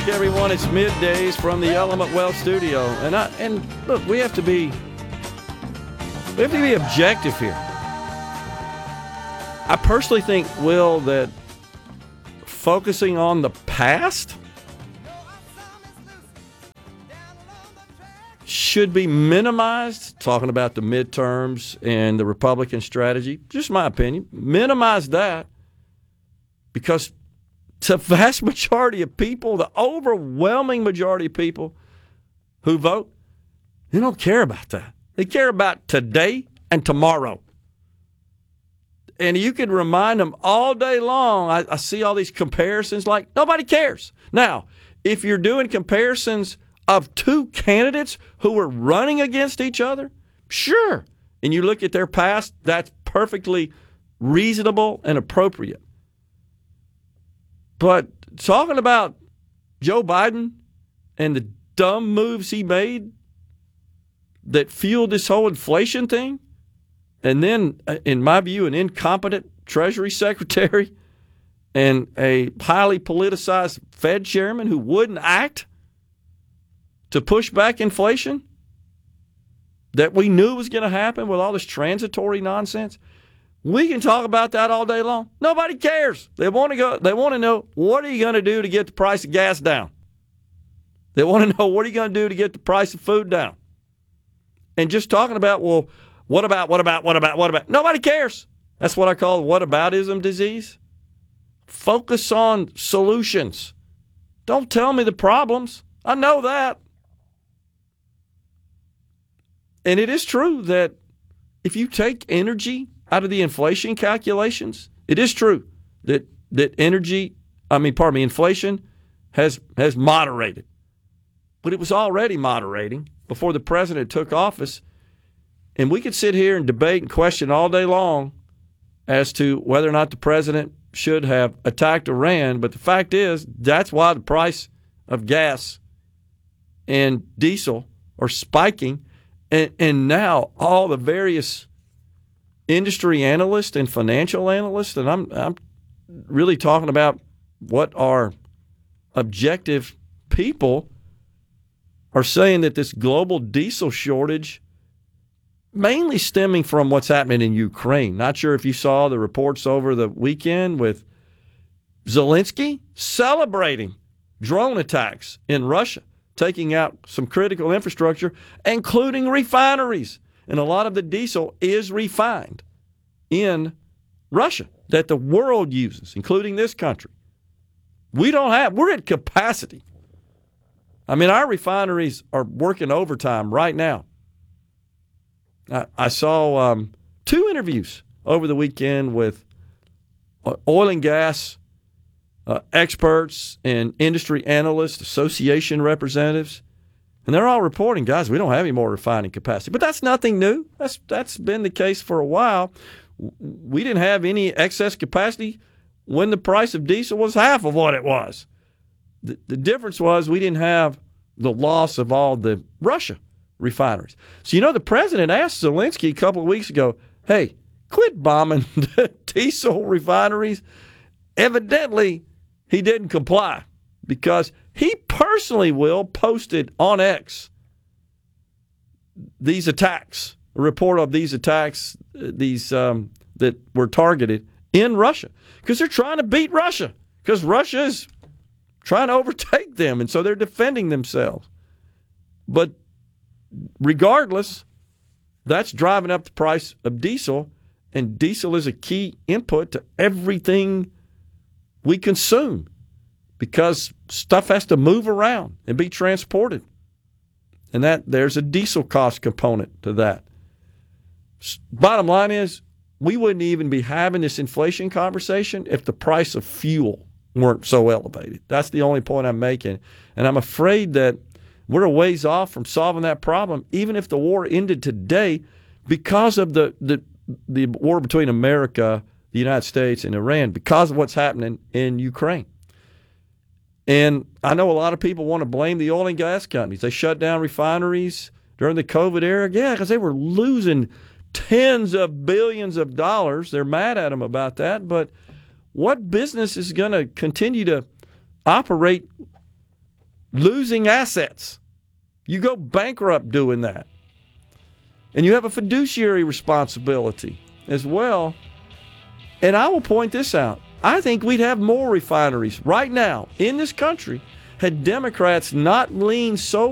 everyone. It's middays from the Element Wealth Studio, and look, we have to be objective here. I personally think, Will, that focusing on the past should be minimized. Talking about the midterms and the Republican strategy, just my opinion, minimize that, because the vast majority of people, the overwhelming majority of people who vote, they don't care about that. They care about today and tomorrow. And you can remind them all day long. I see all these comparisons like nobody cares. Now, if you're doing comparisons of two candidates who are running against each other, sure. And you look at their past, that's perfectly reasonable and appropriate. But talking about Joe Biden and the dumb moves he made that fueled this whole inflation thing, and then, in my view, an incompetent Treasury Secretary and a highly politicized Fed chairman who wouldn't act to push back inflation that we knew was going to happen with all this transitory nonsense. We can talk about that all day long. Nobody cares. They want to know, what are you going to do to get the price of gas down? They want to know, what are you going to do to get the price of food down? And just talking about, well, what about? Nobody cares. That's what I call whataboutism disease. Focus on solutions. Don't tell me the problems. I know that. And it is true that if you take energy out of the inflation calculations, it is true that inflation has moderated. But it was already moderating before the president took office. And we could sit here and debate and question all day long as to whether or not the president should have attacked Iran. But the fact is, that's why the price of gas and diesel are spiking. And now all the various industry analysts and financial analysts, and I'm really talking about what are objective people, are saying that this global diesel shortage, mainly stemming from what's happening in Ukraine. Not sure if you saw the reports over the weekend with Zelensky celebrating drone attacks in Russia, taking out some critical infrastructure, including refineries. And a lot of the diesel is refined in Russia that the world uses, including this country. We're at capacity. I mean, our refineries are working overtime right now. I saw 2 interviews over the weekend with oil and gas experts and industry analysts, association representatives, and they're all reporting, guys, we don't have any more refining capacity. But that's nothing new. That's been the case for a while. We didn't have any excess capacity when the price of diesel was half of what it was. The difference was we didn't have the loss of all the Russia refineries. So, the president asked Zelensky a couple of weeks ago, hey, quit bombing the diesel refineries. Evidently, he didn't comply because he personally posted on X these attacks, a report of these attacks, that were targeted in Russia, because they're trying to beat Russia, because Russia is trying to overtake them, and so they're defending themselves. But regardless, that's driving up the price of diesel, and diesel is a key input to everything we consume because stuff has to move around and be transported. And there's a diesel cost component to that. Bottom line is, we wouldn't even be having this inflation conversation if the price of fuel weren't so elevated. That's the only point I'm making. And I'm afraid that we're a ways off from solving that problem, even if the war ended today, because of the war between America, the United States, and Iran, because of what's happening in Ukraine. And I know a lot of people want to blame the oil and gas companies. They shut down refineries during the COVID era. Yeah, because they were losing tens of billions of dollars. They're mad at them about that. But what business is going to continue to operate losing assets. You go bankrupt doing that. And you have a fiduciary responsibility as well. And I will point this out. I think we'd have more refineries right now in this country had Democrats not leaned so